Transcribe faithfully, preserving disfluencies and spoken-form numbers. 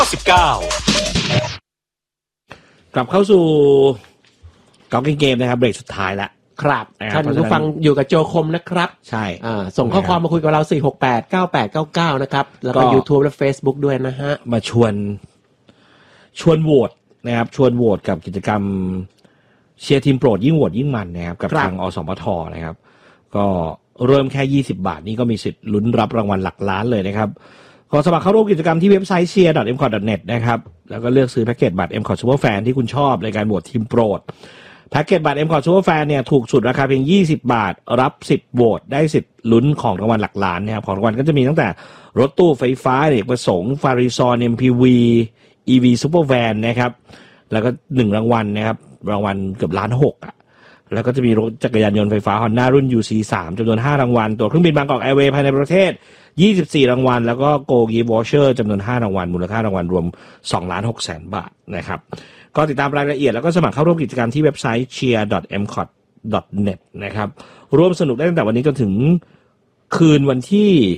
สิบเก้ากลับเข้าสู่กอล์ฟเกมนะครับเบรกสุดท้ายแล้วครับท่านผู้ฟังอยู่กับโจคมนะครับใช่อ่าส่งข้อความมาคุยกับเราสี่ หก แปด เก้า แปด เก้า เก้านะครับแล้วก็ YouTube และ Facebook ด้วยนะฮะมาชวนชวนโหวตนะครับชวนโหวตกับกิจกรรมเชียร์ทีมโปรดยิ่งโหวตยิ่งมันนะครับกับทางอสมทนะครับก็เริ่มแค่ยี่สิบบาทนี่ก็มีสิทธิ์ลุ้นรับรางวัลหลักล้านเลยนะครับขอสมัครเข้าร่วมกิจกรรมที่เว็บไซต์ เชียร์ ดอท เอ็ม คอท ดอท เน็ต นะครับแล้วก็เลือกซื้อแพ็กเกจบัตร เอ็ม คอท Super Fan ที่คุณชอบในการโหวตทีมโปรดแพ็กเกจบัตร เอ็ม คอท Super Fan เนี่ยถูกสุดราคาเพียงยี่สิบบาทรับสิบโหวตได้สิทธิ์ลุ้นของรางวัลหลักล้านนะครับของรางวัลก็จะมีตั้งแต่รถตู้ไฟฟ้าอเนกประสงค์ฟาริซอน เอ็ม พี วี อี วี Super Van นะครับแล้วก็หนึ่งรางวัลนะครับรางวัลเกือบล้านหกอ่ะแล้วก็จะมีรถจักรยานยนต์ไฟฟ้า Honda รุ่น ยู ซี สาม จำนวนห้ารางวัลตั๋วเครื่องบินบางกอกแอร์เวย์ภายในประเทศยี่สิบสี่รางวัลแล้วก็ Go Gift Voucher จำนวนห้ารางวัลมูลค่ารางวัลรวม สองล้านหกแสน บาทนะครับก็ติดตามรายละเอียดแล้วก็สมัครเข้าร่วมกิจกรรมที่เว็บไซต์ เชียร์ ดอท เอ็ม คอท ดอท เน็ต นะครับร่วมสนุกได้ตั้งแต่วันนี้จนถึงคืนวันที่